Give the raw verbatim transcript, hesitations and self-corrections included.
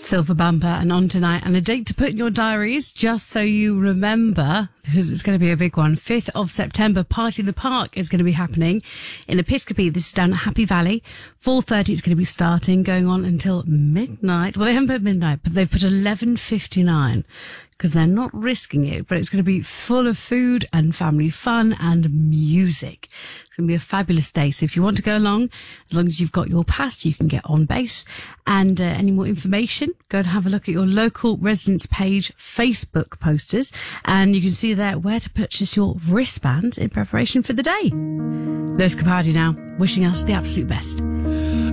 Silver Bumper and On Tonight, and a date to put in your diaries just so you remember, because it's going to be a big one. fifth of September, Party in the Park is going to be happening in Episcopi. This is down at Happy Valley. four thirty it's going to be starting, going on until midnight. Well, they haven't put midnight, but they've put eleven fifty-nine because they're not risking it, but it's going to be full of food and family fun and music. It's going to be a fabulous day. So if you want to go along, as long as you've got your pass, you can get on base. And uh, any more information, go and have a look at your local residents page Facebook posters, and you can see there where to purchase your wristbands in preparation for the day. Lewis Capaldi now, wishing us the absolute best.